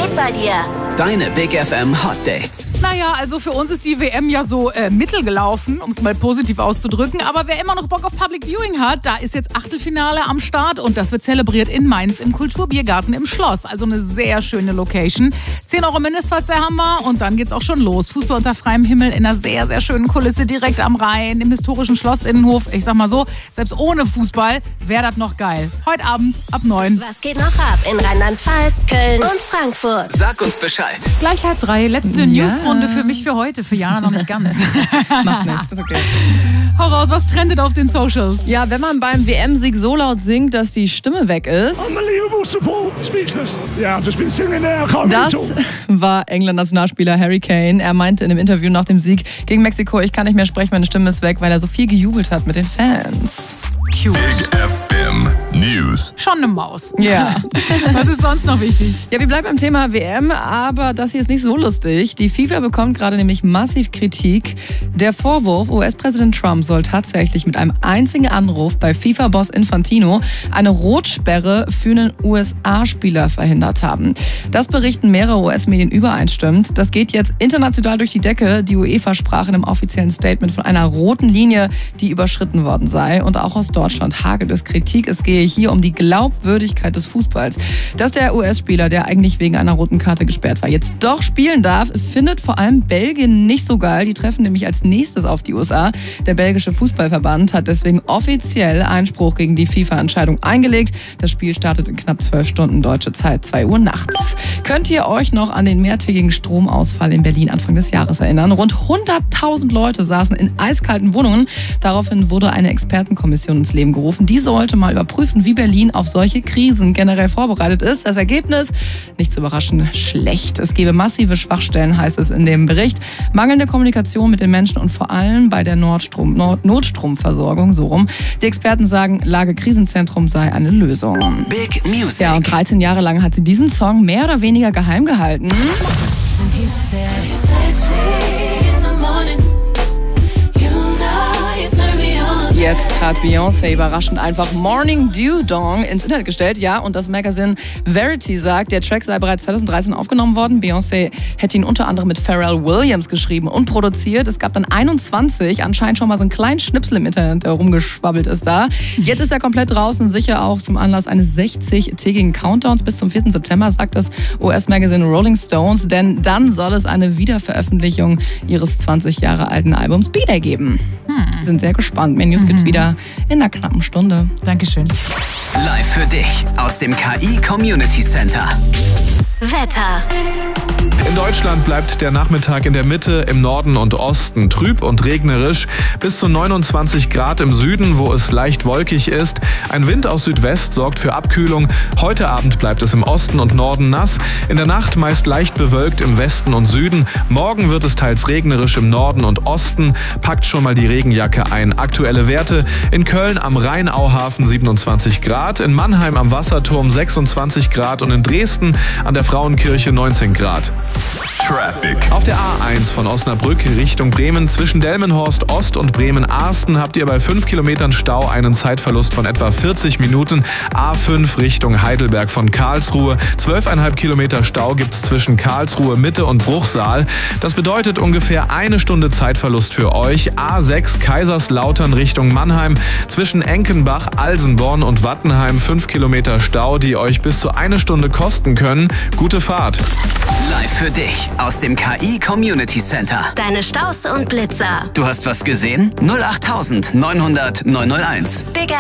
geht bei dir? Deine Big FM Hot Dates. Naja, also für uns ist die WM ja so mittel gelaufen, um es mal positiv auszudrücken. Aber wer immer noch Bock auf Public Viewing hat, da ist jetzt Achtelfinale am Start und das wird zelebriert in Mainz im Kulturbiergarten im Schloss. Also eine sehr schöne Location. 10 € Mindestverzehr haben wir und dann geht's auch schon los. Fußball unter freiem Himmel in einer sehr, sehr schönen Kulisse direkt am Rhein, im historischen Schlossinnenhof. Ich sag mal so, selbst ohne Fußball wäre das noch geil. Heute Abend ab 9. Was geht noch ab in Rheinland-Pfalz, Köln und Frankfurt? Sag uns Bescheid. Gleich 2:30, letzte Newsrunde für mich für heute. Für Jana noch nicht ganz. Macht nichts, ist okay. Hau raus, was trendet auf den Socials? Ja, wenn man beim WM-Sieg so laut singt, dass die Stimme weg ist. Unbelievable support, speechless. Yeah, I've just been singing there. I can't Das really talk. war England-Nationalspieler Harry Kane. Er meinte in einem Interview nach dem Sieg gegen Mexiko, ich kann nicht mehr sprechen, meine Stimme ist weg, weil er so viel gejubelt hat mit den Fans. Cute. FM News. Schon eine Maus. Ja. Was ist sonst noch wichtig? Ja, wir bleiben beim Thema WM, aber das hier ist nicht so lustig. Die FIFA bekommt gerade nämlich massiv Kritik. Der Vorwurf, US-Präsident Trump soll tatsächlich mit einem einzigen Anruf bei FIFA-Boss Infantino eine Rotsperre für einen USA-Spieler verhindert haben. Das berichten mehrere US-Medien übereinstimmend. Das geht jetzt international durch die Decke. Die UEFA sprach in einem offiziellen Statement von einer roten Linie, die überschritten worden sei. Und auch aus Deutschland hagelt es Kritik. Es gehe hier um die Glaubwürdigkeit des Fußballs. Dass der US-Spieler, der eigentlich wegen einer roten Karte gesperrt war, jetzt doch spielen darf, findet vor allem Belgien nicht so geil. Die treffen nämlich als nächstes auf die USA. Der belgische Fußballverband hat deswegen offiziell Einspruch gegen die FIFA-Entscheidung eingelegt. Das Spiel startet in knapp 12 Stunden deutsche Zeit, 2 Uhr nachts. Könnt ihr euch noch an den mehrtägigen Stromausfall in Berlin Anfang des Jahres erinnern? Rund 100.000 Leute saßen in eiskalten Wohnungen. Daraufhin wurde eine Expertenkommission ins Leben gerufen. Die sollte mal überprüfen, wie Berlin auf solche Krisen generell vorbereitet ist. Das Ergebnis, nicht zu überraschen, schlecht. Es gebe massive Schwachstellen, heißt es in dem Bericht. Mangelnde Kommunikation mit den Menschen und vor allem bei der Notstromversorgung, so rum. Die Experten sagen, Lage-Krisenzentrum sei eine Lösung. Big Music. Ja, und 13 Jahre lang hat sie diesen Song mehr oder weniger geheim gehalten. Jetzt hat Beyoncé überraschend einfach Morning Dew Dong ins Internet gestellt. Ja, und das Magazin Verity sagt, der Track sei bereits 2013 aufgenommen worden. Beyoncé hätte ihn unter anderem mit Pharrell Williams geschrieben und produziert. Es gab dann 21, anscheinend schon mal so einen kleinen Schnipsel im Internet, der rumgeschwabbelt ist da. Jetzt ist er komplett draußen, sicher auch zum Anlass eines 60-tägigen Countdowns bis zum 4. September, sagt das US-Magazin Rolling Stones. Denn dann soll es eine Wiederveröffentlichung ihres 20 Jahre alten Albums B-Day geben. Wir sind sehr gespannt. Mehr News gibt's wieder in einer knappen Stunde. Dankeschön. Live für dich aus dem KI Community Center. Wetter. In Deutschland bleibt der Nachmittag in der Mitte, im Norden und Osten trüb und regnerisch. Bis zu 29 Grad im Süden, wo es leicht wolkig ist. Ein Wind aus Südwest sorgt für Abkühlung. Heute Abend bleibt es im Osten und Norden nass. In der Nacht meist leicht bewölkt im Westen und Süden. Morgen wird es teils regnerisch im Norden und Osten. Packt schon mal die Regenjacke ein. Aktuelle Werte: in Köln am Rhein-Auhafen 27 Grad, in Mannheim am Wasserturm 26 Grad und in Dresden an der Frauenkirche 19 Grad. Traffic. Auf der A1 von Osnabrück Richtung Bremen zwischen Delmenhorst Ost und Bremen-Arsten habt ihr bei 5 Kilometern Stau einen Zeitverlust von etwa 40 Minuten. A5 Richtung Heidelberg von Karlsruhe. 12,5 Kilometer Stau gibt's zwischen Karlsruhe Mitte und Bruchsal. Das bedeutet ungefähr 1 Stunde Zeitverlust für euch. A6 Kaiserslautern Richtung Mannheim zwischen Enkenbach, Alsenborn und Wattenheim 5 Kilometer Stau, die euch bis zu 1 Stunde kosten können. Gute Fahrt. Live für dich aus dem KI Community Center. Deine Staus und Blitzer. Du hast was gesehen? 08900 901. Big